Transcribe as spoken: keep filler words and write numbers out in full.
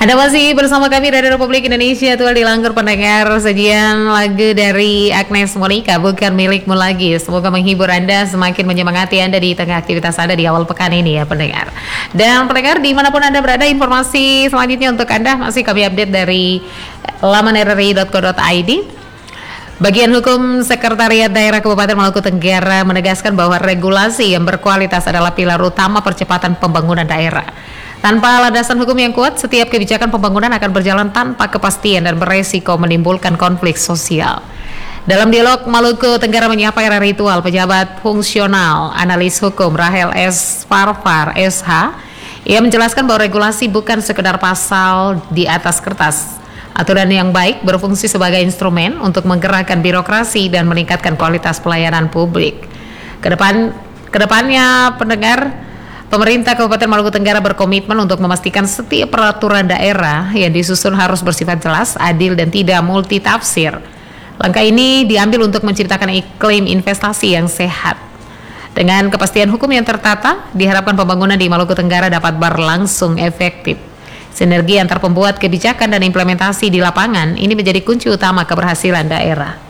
Anda masih bersama kami dari Republik Indonesia. Tuh di Langkur pendengar sajian lagu dari Agnes Monica, Bukan Milikmu Lagi. Semoga menghibur Anda, semakin menyemangati Anda di tengah aktivitas Anda di awal pekan ini ya pendengar. Dan pendengar dimanapun Anda berada, informasi selanjutnya untuk Anda masih kami update dari laman r r i dot co dot i d. Bagian Hukum Sekretariat Daerah Kabupaten Maluku Tenggara menegaskan bahwa regulasi yang berkualitas adalah pilar utama percepatan pembangunan daerah. Tanpa landasan hukum yang kuat, setiap kebijakan pembangunan akan berjalan tanpa kepastian dan beresiko menimbulkan konflik sosial. Dalam dialog Maluku Tenggara menyapa era ritual, pejabat fungsional analis hukum Rahel S. Farfar S H, ia menjelaskan bahwa regulasi bukan sekedar pasal di atas kertas. Aturan yang baik berfungsi sebagai instrumen untuk menggerakkan birokrasi dan meningkatkan kualitas pelayanan publik. Kedepan, kedepannya pendengar, pemerintah Kabupaten Maluku Tenggara berkomitmen untuk memastikan setiap peraturan daerah yang disusun harus bersifat jelas, adil, dan tidak multitafsir. Langkah ini diambil untuk menciptakan iklim investasi yang sehat. Dengan kepastian hukum yang tertata, diharapkan pembangunan di Maluku Tenggara dapat berlangsung efektif. Sinergi antar pembuat kebijakan dan implementasi di lapangan ini menjadi kunci utama keberhasilan daerah.